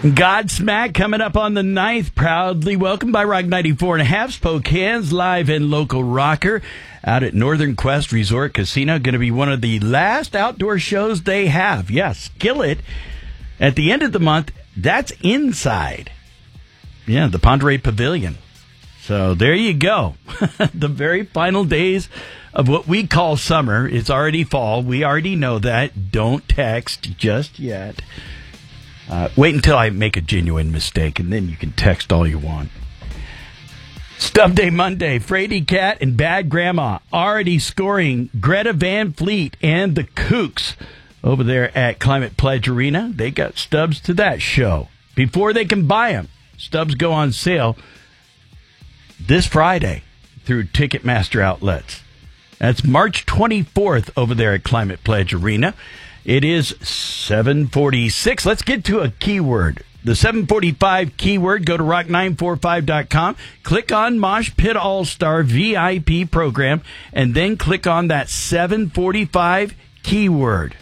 Godsmack coming up on the 9th. Proudly welcomed by Rock 94.5, Spokane's live and local rocker out at Northern Quest Resort Casino. Going to be one of the last outdoor shows they have. Yes, Skillet at the end of the month. That's inside. Yeah, the Ponderay Pavilion. So there you go. The very final days of what we call summer. It's already fall. We already know that. Don't text just yet. Wait until I make a genuine mistake, and then you can text all you want. Stub Day Monday, Frady Cat and Bad Grandma already scoring Greta Van Fleet and the Kooks over there at Climate Pledge Arena. They got stubs to that show. Before they can buy them, stubs go on sale this Friday through Ticketmaster outlets. That's March 24th over there at Climate Pledge Arena. It is 7:46. Let's get to a keyword. The 7:45 keyword, go to rock945.com, click on Mosh Pit All-Star VIP program, and then click on that 7:45 keyword.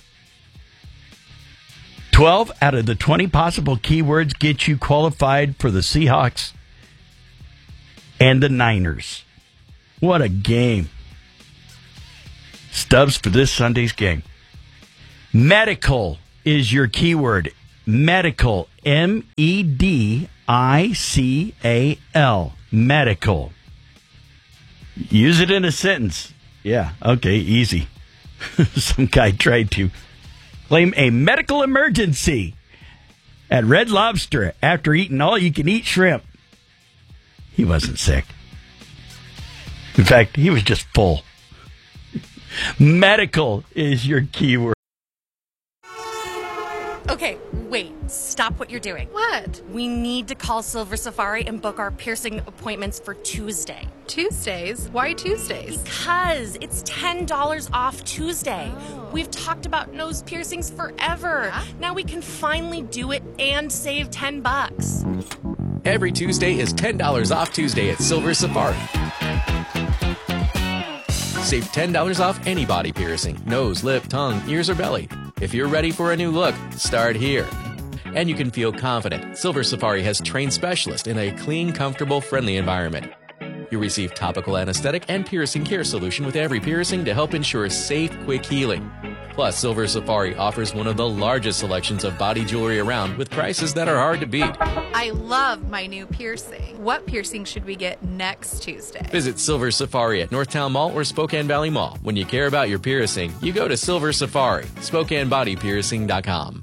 12 out of the 20 possible keywords get you qualified for the Seahawks and the Niners. What a game. Stubs for this Sunday's game. Medical is your keyword. Medical. M-E-D-I-C-A-L. Medical. Use it in a sentence. Yeah, okay, easy. Some guy tried to claim a medical emergency at Red Lobster after eating all-you-can-eat shrimp. He wasn't sick. In fact, he was just full. Medical is your keyword. Okay, wait. Stop what you're doing. What? We need to call Silver Safari and book our piercing appointments for Tuesday. Tuesdays? Why Tuesdays? Because it's $10 off Tuesday. Oh. We've talked about nose piercings forever. Yeah? Now we can finally do it and save $10. Every Tuesday is $10 off Tuesday at Silver Safari. Save $10 off any body piercing, nose, lip, tongue, ears, or belly. If you're ready for a new look, start here. And you can feel confident. Silver Safari has trained specialists in a clean, comfortable, friendly environment. You receive topical anesthetic and piercing care solution with every piercing to help ensure safe, quick healing. Plus, Silver Safari offers one of the largest selections of body jewelry around with prices that are hard to beat. I love my new piercing. What piercing should we get next Tuesday? Visit Silver Safari at Northtown Mall or Spokane Valley Mall. When you care about your piercing, you go to Silver Safari, SpokaneBodyPiercing.com.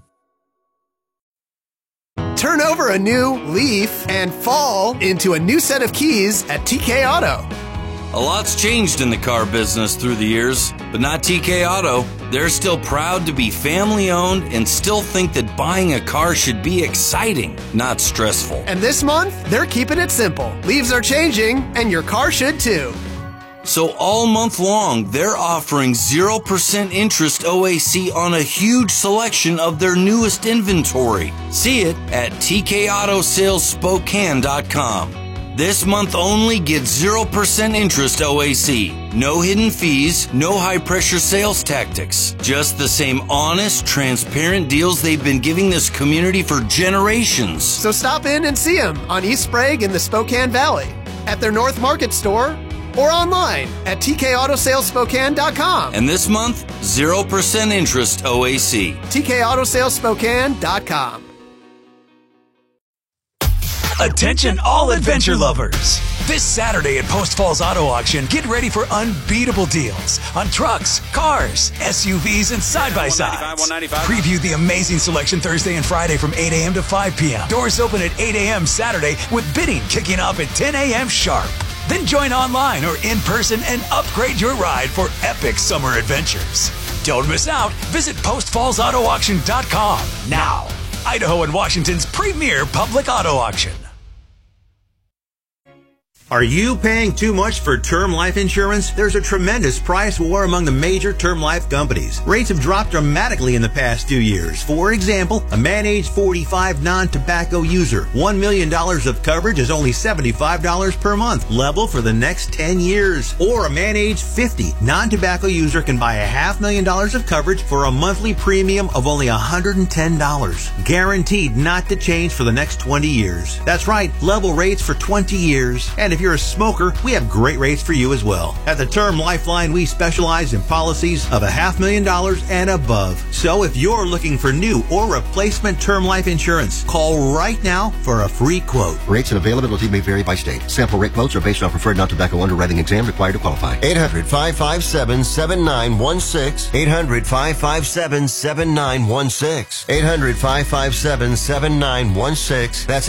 Turn over a new leaf and fall into a new set of keys at TK Auto. A lot's changed in the car business through the years, but not TK Auto. They're still proud to be family-owned and still think that buying a car should be exciting, not stressful. And this month, they're keeping it simple. Leaves are changing, and your car should too. So all month long, they're offering 0% interest OAC on a huge selection of their newest inventory. See it at TKAutosalesSpokane.com. This month only, get 0% interest OAC. No hidden fees, no high-pressure sales tactics. Just the same honest, transparent deals they've been giving this community for generations. So stop in and see them on East Sprague in the Spokane Valley, at their North Market store, or online at TKAutosalesSpokane.com. And this month, 0% interest OAC. TKAutosalesSpokane.com. Attention all adventure lovers. This Saturday at Post Falls Auto Auction, get ready for unbeatable deals on trucks, cars, SUVs, and side-by-sides. Preview the amazing selection Thursday and Friday from 8 a.m. to 5 p.m. Doors open at 8 a.m. Saturday with bidding kicking off at 10 a.m. sharp. Then join online or in person and upgrade your ride for epic summer adventures. Don't miss out. Visit PostFallsAutoAuction.com now. Idaho and Washington's premier public auto auction. Are you paying too much for term life insurance? There's a tremendous price war among the major term life companies. Rates have dropped dramatically in the past 2 years. For example, a man age 45 non-tobacco user, $1 million of coverage is only $75 per month, level for the next 10 years. Or a man age 50 non-tobacco user can buy $500,000 of coverage for a monthly premium of only $110, guaranteed not to change for the next 20 years. That's right, level rates for 20 years. And if you're a smoker, we have great rates for you as well. At the Term Lifeline, we specialize in policies of $500,000 and above. So if you're looking for new or replacement term life insurance, call right now for a free quote. Rates and availability may vary by state. Sample rate quotes are based on preferred non-tobacco underwriting exam required to qualify. 800-557-7916. 800-557-7916. 800-557-7916. That's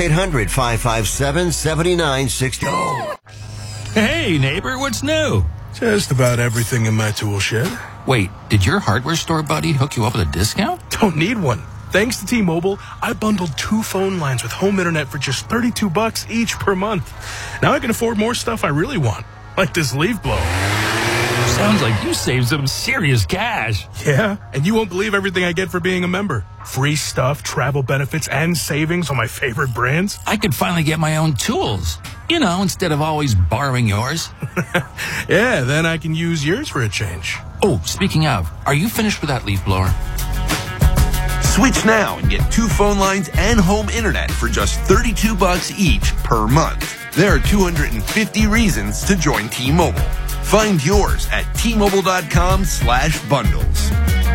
800-557-7960. Hey, neighbor, what's new? Just about everything in my tool shed. Wait, did your hardware store buddy hook you up with a discount? Don't need one. Thanks to T-Mobile, I bundled 2 phone lines with home internet for just $32 each per month. Now I can afford more stuff I really want, like this leaf blower. Sounds like you saved some serious cash. Yeah, and you won't believe everything I get for being a member. Free stuff, travel benefits, and savings on my favorite brands. I could finally get my own tools. You know, instead of always borrowing yours. Yeah, then I can use yours for a change. Oh, speaking of, are you finished with that leaf blower? Switch now and get 2 phone lines and home internet for just $32 each per month. There are 250 reasons to join T-Mobile. Find yours at T-Mobile.com/bundles.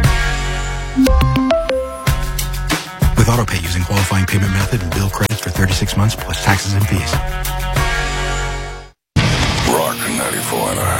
With AutoPay using qualifying payment method and bill credits for 36 months plus taxes and fees. Rock 94.5.